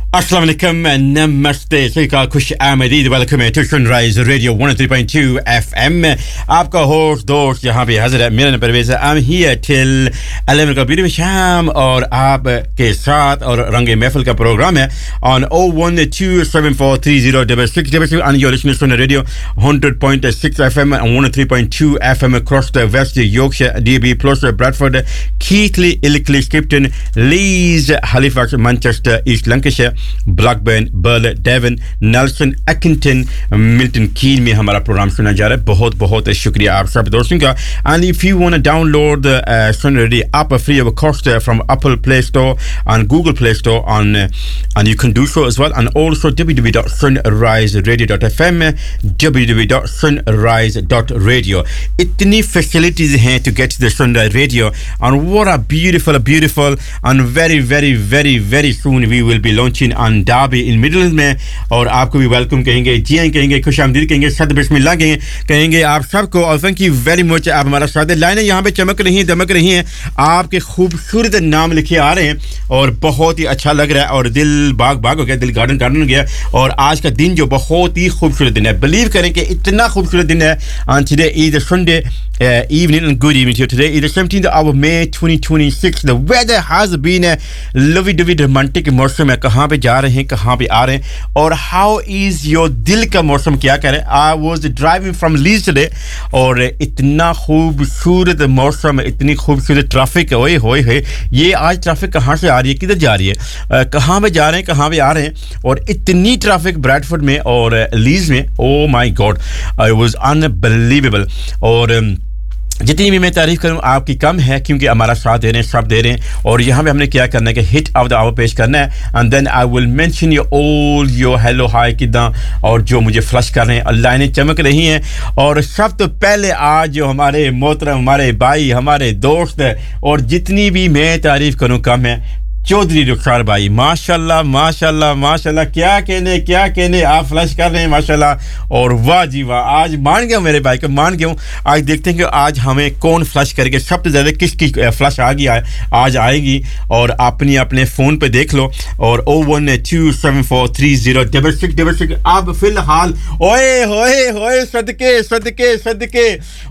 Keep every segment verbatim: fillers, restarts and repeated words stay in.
अस्सलाम वालेकुम नमस्ते सहीका खुश आमदीद वेलकम है to sunrise radio one O three point two FM में आपका होस्ट दोस्त यहाँ पे हाजिर है मेरा नाम परवेज है I am here till eleven का बीच में शाम और आपके साथ और रंगे महफिल का प्रोग्राम है on oh one two seven four three zero six six six and you're listening to radio one hundred point six F M and one oh three point two F M across the West Yorkshire, D B plus Bradford, Keighley, Ilkley, Skipton, Leeds, Halifax, Manchester, East Lancashire, Blackburn, बर्ल, Devon, Nelson, एक्किंगटन, Milton कीन में हमारा programme सुना जा रहा है. बहुत बहुत शुक्रिया आप सब दोस्तों का. And if you want to download the sun radio app free of cost from Apple play store and Google play store on and you can do so as well and also w w w dot sunrise radio dot f m w w w dot sunrise dot radio. इतनी facilities हैं to get the sunrise radio and what a beautiful beautiful and very very very very soon we will be launching on dobby in Midland में और आपको भी welcome कहेंगे, जी आएं कहेंगे, खुशामदीद कहेंगे, सद बिस्मिल्लाह कहेंगे कहेंगे आप सबको और थैंक यू वेरी मच. आप हमारा साथ लाइनें यहाँ पे चमक रही हैं, दमक रही हैं, आपके खूबसूरत नाम लिखे आ रहे हैं और बहुत ही अच्छा लग रहा है और दिल बाग बाग हो गया, दिल गार्डन गार्डन हो गया. और आज का दिन जो बहुत ही खूबसूरत दिन है, बिलीव करें कि इतना खूबसूरत दिन है. And today is the Sunday evening and good evening to you. Today is the seventeenth of May twenty twenty-six. The weather has been a lovely lovely romantic मौसम है. कहाँ पे जा रहे हैं, कहाँ पे आ रहे हैं और how is your दिल का मौसम क्या कर रहे हैं. I was driving from Leeds today और इतना खूबसूरत मौसम, इतनी खूबसूरत ट्रैफिक, ओए होए होए, ये आज ट्रैफिक कहाँ से आ रही है, किधर जा रही है, uh, कहाँ पे जा रहे हैं, कहाँ पे आ रहे हैं और इतनी ट्रैफिक ब्रैडफोर्ड में और लीड्स में. Oh my God, it was unbelievable. और um, जितनी भी मैं तारीफ करूं आपकी कम है क्योंकि हमारा साथ दे रहे हैं, सब दे रहे हैं. और यहाँ पे हमने क्या करना है कि हिट ऑफ द आवर पेश करना है and then I will mention your all your hello hi किदा और जो मुझे फ्लश कर रहे हैं. लाइनें चमक रही हैं और सब तो पहले आज जो हमारे मोहतरम, हमारे भाई, हमारे दोस्त और जितनी भी मैं तारीफ करूं कम है, चौधरी रुखसार भाई, माशाल्लाह माशाल्लाह माशाल्लाह, क्या कहने क्या कहने, आप फ्लश कर रहे हैं माशाल्लाह. और वाह जी वाह, आज मान गया मेरे भाई को, मान गया हूँ. आज देखते हैं कि आज हमें कौन फ्लश करेगा, सबसे ज़्यादा किसकी फ्लश आ गया है आज आएगी. और अपनी अपने फ़ोन पे देख लो और oh one two seven four three zero six six six. अब फ़िलहाल ओए होए होए, सदके सदके सदके,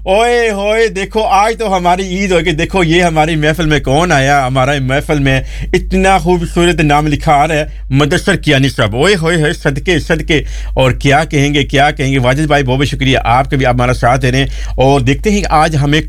ओए होए, देखो आज तो हमारी ईद होगी. देखो ये हमारी महफिल में कौन आया, हमारा महफिल में इतना खूबसूरत नाम लिखा आ रहा है, मुदस्सर कियानी साहब. ओए होए होए, सदके सदके. और क्या कहेंगे क्या कहेंगे. वाजिद भाई बहुत बहुत शुक्रिया, आपके भी आप हमारा साथ दे रहे हैं. और देखते हैं आज हमें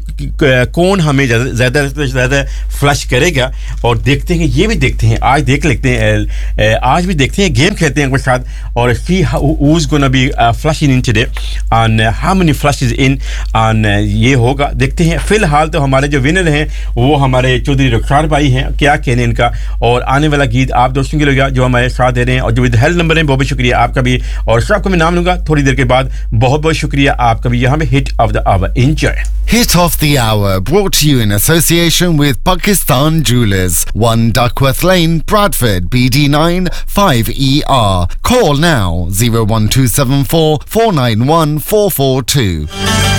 कौन हमें ज़्यादा से ज़्यादा फ्लश करेगा और देखते हैं, ये भी देखते हैं, आज देख लेते हैं, आज भी देखते हैं, गेम खेलते हैं आपके साथ और सी whose gonna be flushing in today and how many flushes in and ये होगा. देखते हैं. फिलहाल तो हमारे जो विनर हैं वो हमारे चौधरी रुखसार भाई हैं, क्या कहने इनका. और आने वाला गीत आप दोस्तों के लिए जो हमारे साथ दे रहे हैं और जो हेल्थ नंबर है, बहुत बहुत शुक्रिया आपका भी. और सबको मैं नाम लूंगा थोड़ी देर के बाद. बहुत बहुत शुक्रिया आपका भी. यहाँ पे hit of the our, enjoy. Hit of the hour brought to you in association with Pakistan Jewelers, one Duckworth Lane, Bradford, B D nine five E R. Call now oh one two seven four four nine one four four two.